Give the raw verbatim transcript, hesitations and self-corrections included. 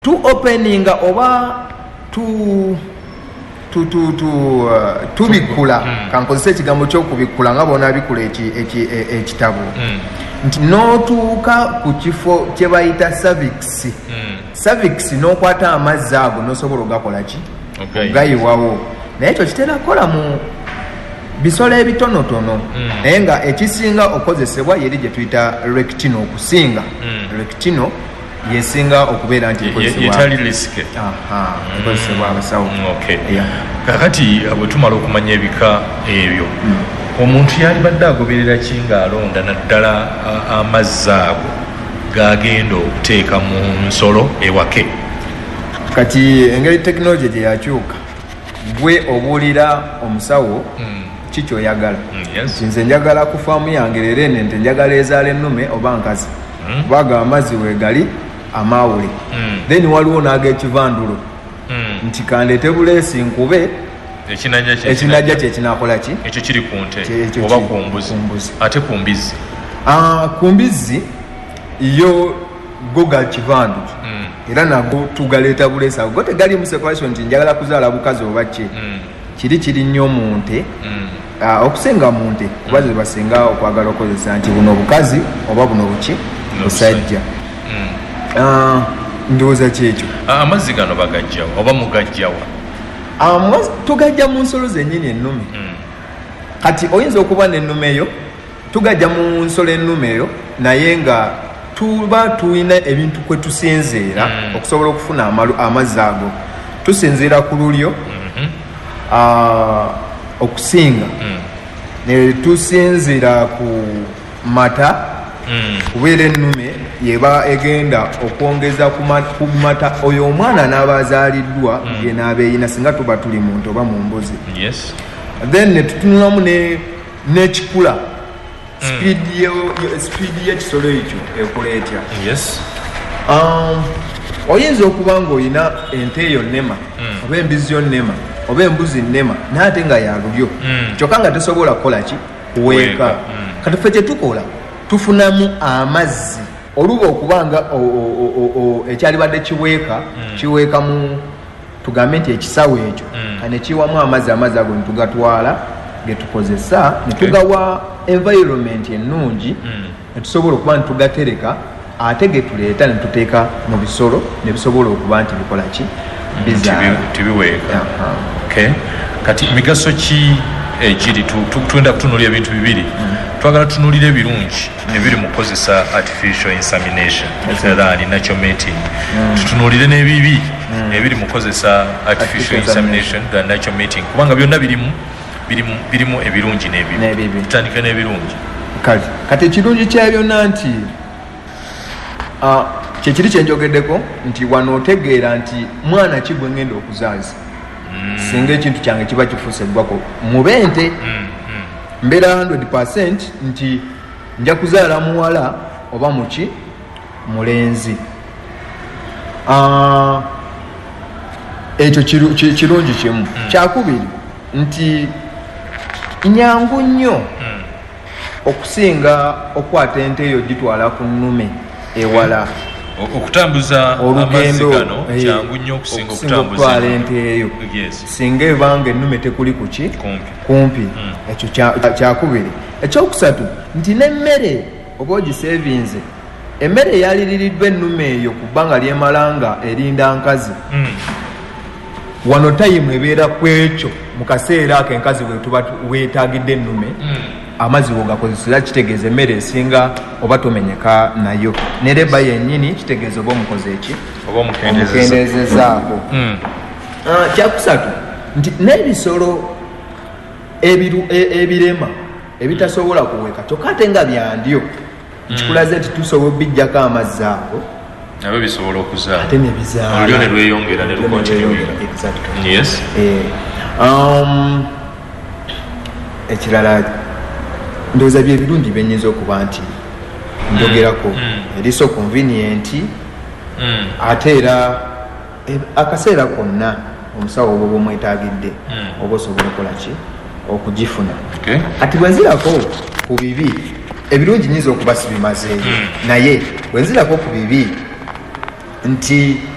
tu openinga oba tu tu tu tu uh, tubikula mm. kankozesa ekigambo ky'okubikula nga bona bikula ekitabo mm. nti n'otuuka ku kifo kye bayita cervix mm. cervix n'okwata amazzi ago n'osobola ogakola ki ogayiwawo naye ekyo kitera kukola mu bisolo ebitonotono naye mm. nga ekisinga okozesebwa yeri gye tuyita rectino okusinga mm. rectino yesinga okubeera nti yetali risike aha ekozesebwa abasawo kakati bwe tumala okumanya ebika ebyo omuntu yali badde agoberera ki ng'alonda naddala amazzi ago gagenda okuteeka mu nsolo ewake kati engeri tekinologi gye yakyuka gwe obuulira omusawo kikyoyagala nze njagala ku faamu yange leero eno nti njagala ezaala ennume oba nkazi kubaga amazzi weegali amawule then waliwo n'ag'ekivandulo nti kandeete buleesi nkube ekinajja kyekinakola ki ekyo kiri ku nte oba ku mbuzi ate ku mbizi ku mbizi yo go ga kivandu era nago tugaleeta buleesi ago go tegalimu separation nti njagala kuzaala bukazi oba ki kiri kiri nnyo mu nte okusenga mu nte kuba ze basinga okwagala okozesa nti buno bukazi oba buno buki busajja ndowooza kyekyo amazzi gano bagajjawa oba mugajjawa tugajja mu nsolo zennyini ennume kati oyinza okuba n'ennume eyo tugajja mu nsolo ennume eyo naye nga tuba tulina ebintu kwe tusinziira okusobola okufuna amazzi ago tusinziira ku lulyo okusinga ne tusinziira ku mata kubeera ennume yeba egenda okwongeza ku mata oyo omwana n'aba azaaliddwa ye n'aba eyina singa tuba tuli mu nte oba mu mbuzi then ne tutunulamu n'ekikula sipiidi y'ekisolo ekyo ekola etya oyinza okuba ng'olina ente eyo nnema oba embizi yo nnema oba embuzi nnema naye ate nga yalulyo kyokka nga tesobola kukola ki kuweeka kati ffe kyetukola tufunamu amazzi oluba okubanga ekyalibadde kiweeka kiweeka mu tugambe nti ekisawo ekyo kane kiwamu amazzi amazzi ago netugatwala getukozesa netugawa environment ennungi netusobola okuba netugatereka ate getuleeta netuteeka mu bisolo nebisobola okuba nti bikola ki tibiweeka kati migaso ki ekiri tugenda kutunulira ebintu bibiri twagala tunulire ebirungi ebiri mu kukozesa artificial insemination era ni natural mating tutunulire n'ebibi ebiri mu kukozesa artificial insemination ga natural mating kubanga byonna birimu birimu birimu ebirungi n'ebibi tutandike n'ebirungi kati kati ekirungi kya byonna nti kyekiri kyenjogeddeko nti wano otegeera nti mwana ki gwe ngenda okuzaaza singa ekintu kyange kiba kifuuse eggwako mube nte mbeera one hundred percent nti nja kuzaala muwala oba muki mulenzi ekyo kirungi kimu kyakubiri nti nyangu nnyo okusinga okwata ente eyo gitwala ku nnume ewala okutambuza amazzi gano kyangu nnyo okusinga okutwala ente eyo singa ebanga ennume tekuli kuki kumpi ekyo kyakubiri ekyokusatu nti n'emmere oba ogisevinze emmere eyaliririddwa ennume eyo ku bbanga lyemalanga erinda nkazi wano tayimu ebeera ku ekyo mu kaseera ako enkazi wetuba weetagidde ennume amazzi wogakozesera kitegeeza emmere esinga oba tomenyeka nayo nereba yennyini kitegeeza oba omukoze eki oba omukendeezezaako kyakusatu nti n'ebisolo ebirema ebitasobola kuweka kyokka ate nga byandyo nkikulaze nti tusobola obijjako amazzi ago nabyo bisobola okuzaala ate nebizaala olulyo ne lweyongera ne lukontinuira yes ekirala ndowooza bye birungi byenyinza okuba nti njogerako eri so convenient ate era akaseera konna omusawo oba omwetagidde oba osobola okukola ki okugifuna ati bwenzirako ku bibi ebirungi nyinza okuba sibimazeeyo naye bwenzirako ku bibi nti